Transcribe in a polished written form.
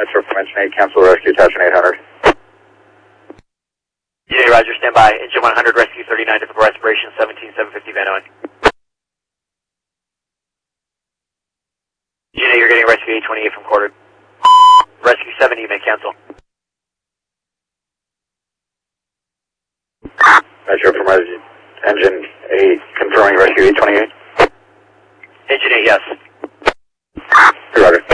Metro from Engine 8, cancel rescue, attachment 800. Yeah, Roger, stand by. Engine 100, rescue 39, difficult respiration, 17750 Van Owen. Unit, you're getting rescue 828 from quartered. Rescue 7, you may cancel. Metro from Engine 8, confirming rescue 828. Engine 8, yes. Roger.